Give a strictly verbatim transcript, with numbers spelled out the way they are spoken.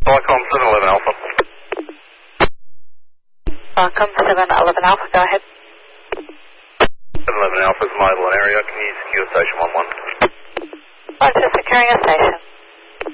Welcome seven eleven Alpha. Welcome seven eleven Alpha, go ahead. seven eleven Alpha is my area. Can you secure station one one? What's your securing a station?